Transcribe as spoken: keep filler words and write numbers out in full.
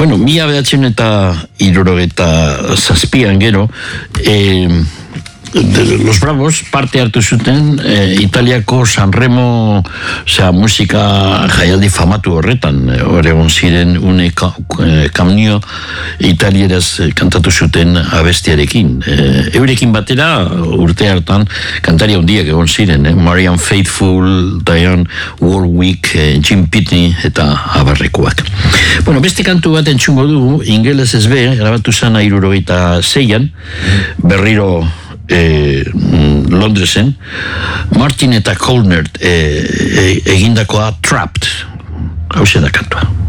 Bueno, mila behatzen eta hirurogeta zazpian gero, eh, de los Bravos parte hartu zuten eh, Italiako Sanremo zera, musika jaialdi famatu horretan, horregon ziren une ka, eh, kamnio italieraz kantatu zuten abestiarekin. Eh, eurekin batera urte hartan kantari handiak egon ziren, eh? Marianne Faithfull, Diane Warwick, eh, Jim Pitney eta abarrekoak. Bueno, beste kantu bat entzungo dugu, ingelez ez be, grabatu zana hirurogeita zeian, berriro Eh, Londresen, Martin eta Colnert eh, eh, egindakoa Trapped, hau da kantua.